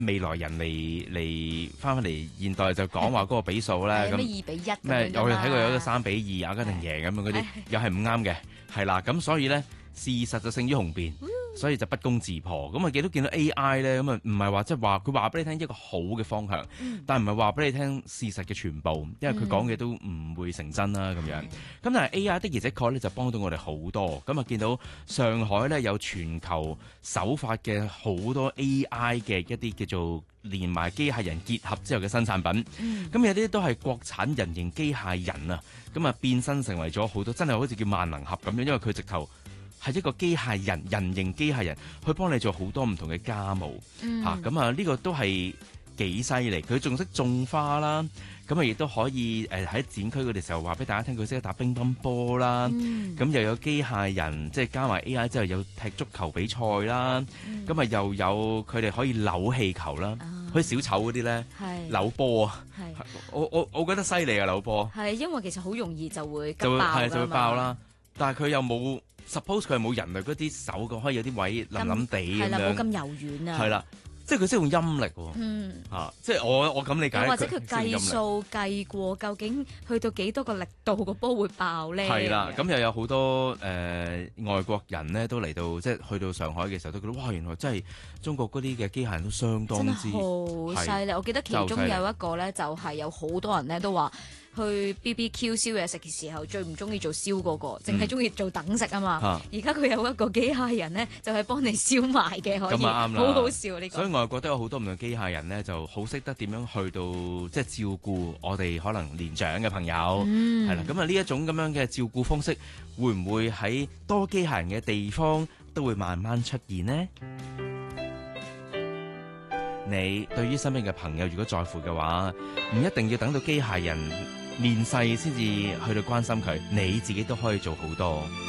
未來人嚟翻嚟現代就講話嗰個比數咧，咁咩2:1 咩？我哋睇過有得3:2，阿根廷贏咁樣嗰啲，又係唔啱嘅，係啦。咁所以咧，事實就勝於雄辯，所以就不攻自破。咁啊，見到 AI 咧，咁啊唔係話即係話佢話俾你聽一個好嘅方向，但係唔係話俾你聽事實嘅全部，因為佢講嘅都唔會成真啦咁樣。咁但係 AI 的而且確咧就幫到我哋好多。咁啊見到上海咧有全球首發嘅好多 AI 嘅一啲叫做連埋機械人結合之後嘅新產品。咁有啲都係國產人形機械人啊，咁啊變身成為咗好多真係好似叫萬能俠咁樣，因為佢直頭係一個機械人，人形機械人去幫你做好多唔同嘅家務嚇。咁啊呢個都係幾犀利，佢仲識種花啦，咁啊亦都可以喺展區嗰啲時候話俾大家聽，佢識得打乒乓波啦，咁又有機械人，即係加埋 AI 之後有踢足球比賽啦，咁啊又有佢哋可以扭氣球啦，好似小丑嗰啲咧扭波啊，我覺得犀利啊扭波， 係因為其實好容易就會就會爆啦， 嘛， 但係佢又冇 suppose 佢係冇人類嗰啲手嘅，可以有啲位冧冧地咁樣， 係啦冇咁柔軟啊， 係啦。即係佢識用音力喎，即係我咁理解， 或者佢計數計過究竟去到幾多個力度個波會爆咧？ 係啦，咁又有好多外國人咧都嚟到，即係去到上海嘅時候都覺得哇，原來真係中國嗰啲嘅機械人都相當之好犀利。我記得其中有一個咧，就係有好多人咧都話，去 BBQ 燒嘢食嘅時候，最唔中意做燒嗰個，淨係中意做等食啊嘛。而家佢有一個機械人咧，就係幫你燒埋嘅，可以咁啊啱啦， 好好笑呢個。 所以外國都有好多唔同機械人咧，就好識得點樣去到即係照顧我哋可能年長嘅朋友，係啦。咁啊呢一種咁樣嘅照顧方式，會唔會喺多機械人嘅地方都會慢慢出現呢？你對於身邊嘅朋友如果在乎嘅話，唔一定要等到機械人面世先至去到關心佢，你自己都可以做好多。